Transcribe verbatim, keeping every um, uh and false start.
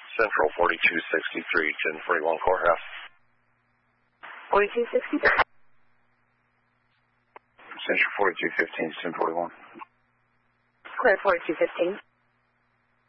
Central forty-two sixty-three, ten forty-one courthouse. forty-two sixty-three. Central forty-two fifteen, ten forty-one. Clear forty-two fifteen.